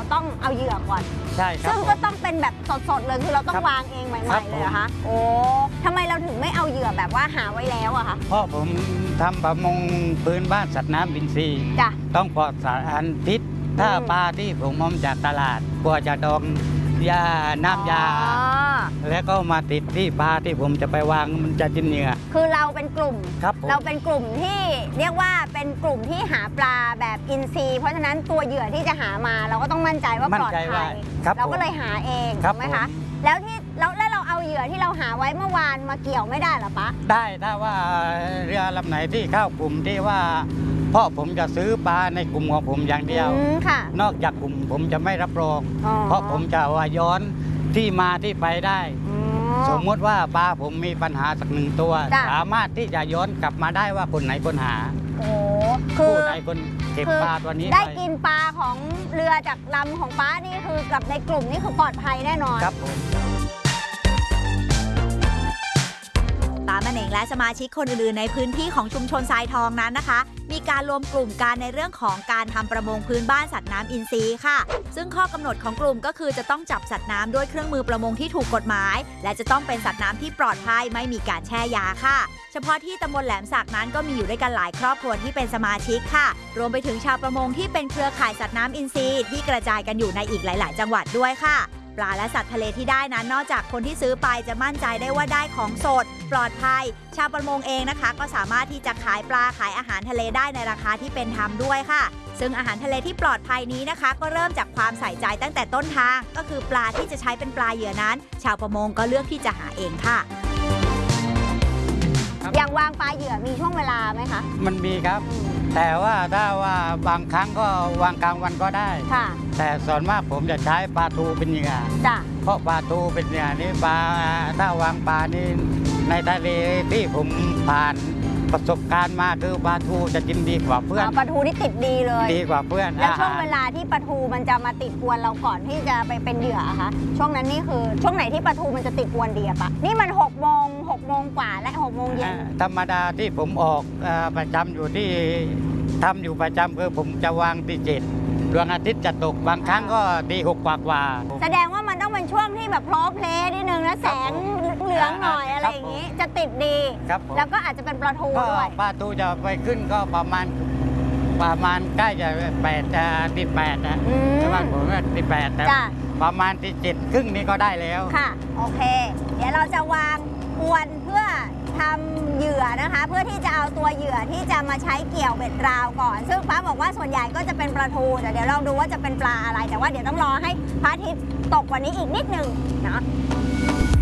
เราต้องเอาเหยื่อก่อนใช่ครับซึ่งก็ต้องเป็นแบบสดๆเลยคือเราต้องวางเองใหม่ๆเลยเหรอคะโอ้ทำไมเราถึงไม่เอาเหยื่อแบบว่าหาไว้แล้วอะคะเพราะผมทำประมงพื้นบ้านสัตว์น้ำอินทรีย์ต้องปลอดสารพิษถ้าปลาที่ผมมอมจากตลาดกลัวจะดองยาน้ำยาแล้วก็มาติดที่ปลาที่ผมจะไปวางมันจะกินเหยื่อคือเราเป็นกลุ่มครับเราเป็นกลุ่มที่เรียกว่าเป็นกลุ่มที่หาปลาแบบอินทรีย์เพราะฉะนั้นตัวเหยื่อที่จะหามาเราก็ต้องมั่นใจว่าปลอดภัยเราก็เลยหาเองถูกไหมคะแล้วเราเอาเหยื่อที่เราหาไว้เมื่อวานมาเกี่ยวไม่ได้หรอปะได้ถ้าว่าเรือลำไหนที่เข้ากลุ่มที่ว่าเพราะผมจะซื้อปลาในกลุ่มของผมอย่างเดียวนอกจากกลุ่มผมจะไม่รับรองเพราะผมจะว่าย้อนที่มาที่ไปได้สมมติว่าปลาผมมีปัญหาสักหนึ่งตัวสามารถที่จะย้อนกลับมาได้ว่าคนไหนคนหาผู้ใดคนเก็บปลาตัวนี้ได้กินปลาของเรือจากลำของป้านี่คือกับในกลุ่มนี่คือปลอดภัยแน่นอนครับผมตามแม่เหน่งและสมาชิกคนอื่นๆในพื้นที่ของชุมชนทรายทองนั้นนะคะมีการรวมกลุ่มกันในเรื่องของการทำประมงพื้นบ้านสัตว์น้ำอินทรีย์ค่ะซึ่งข้อกำหนดของกลุ่มก็คือจะต้องจับสัตว์น้ำด้วยเครื่องมือประมงที่ถูกกฎหมายและจะต้องเป็นสัตว์น้ำที่ปลอดภัยไม่มีการแช่ยาค่ะเฉพาะที่ตำบลแหลมสักนั้นก็มีอยู่ด้วยกันหลายครอบครัวที่เป็นสมาชิกค่ะรวมไปถึงชาวประมงที่เป็นเครือข่ายสัตว์น้ำอินทรีย์ที่กระจายกันอยู่ในอีกหลายๆจังหวัดด้วยค่ะปลาและสัตว์ทะเลที่ได้นั้นนอกจากคนที่ซื้อไปจะมั่นใจได้ว่าได้ของสดปลอดภัยชาวประมงเองนะคะก็สามารถที่จะขายปลาขายอาหารทะเลได้ในราคาที่เป็นธรรมด้วยค่ะซึ่งอาหารทะเลที่ปลอดภัยนี้นะคะก็เริ่มจากความใส่ใจตั้งแต่ต้นทางก็คือปลาที่จะใช้เป็นปลาเหยื่อนั้นชาวประมงก็เลือกที่จะหาเองค่ะอย่างวางปลาเหยื่อมีช่วงเวลาไหมคะมันมีครับแต่ว่าถ้าว่าบางครั้งก็วางกลางวันก็ได้แต่ส่วนมากผมจะใช้ปลาทูเป็นเหยื่อเพราะปลาทูเป็นเหยื่อนี่ปลาถ้าวางปลานี่ในทะเลที่ผมผ่านประสบการณ์มาคือปลาทูจะกินดีกว่าเพื่อนปลาทูนี่ติดดีเลยดีกว่าเพื่อนแล้วช่วงเวลาที่ปลาทูมันจะมาติดอวนเราก่อนที่จะไปเป็นเหยื่อคะช่วงนั้นนี่คือช่วงไหนที่ปลาทูมันจะติดอวนดีอะปะนี่มัน6 โมงกว่าและ6 โมงเย็นธรรมดาที่ผมออกประจำอยู่ที่ทำอยู่ประจำคือผมจะวางที่7ดวงอาทิตย์จะตกบางครั้งก็ตี6 กว่าแสดงว่ามันต้องเป็นช่วงที่แบบโพลเพลย์นิดนึงนะแสงเหลืองหน่อยอะไรอย่างนี้จะติดดีแล้วก็อาจจะเป็นปลาทูด้วยปลาทูจะไปขึ้นก็ประมาณใกล้จะติด8นะแต่ว่าผมว่าติด8แต่ประมาณที่7 ครึ่งนี้ก็ได้แล้วค่ะโอเคเดี๋ยวเราจะวางอวนเพื่อทำเหยื่อนะคะเพื่อที่จะเอาตัวเหยื่อที่จะมาใช้เกี่ยวเบ็ดราวก่อนซึ่งป้าบอกว่าส่วนใหญ่ก็จะเป็นปลาทูแต่เดี๋ยวเราดูว่าจะเป็นปลาอะไรแต่ว่าเดี๋ยวต้องรอให้พระอาทิตย์ตกกว่านี้อีกนิดนึงเนาะ